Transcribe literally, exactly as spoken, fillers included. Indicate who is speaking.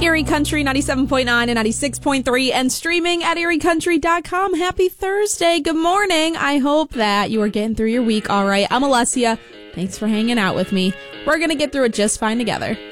Speaker 1: Erie Country ninety-seven point nine and ninety-six point three and streaming at erie country dot com. Happy Thursday. Good morning. I hope that you are getting through your week all right. I'm Alessia. Thanks for hanging out with me. We're going to get through it just fine together.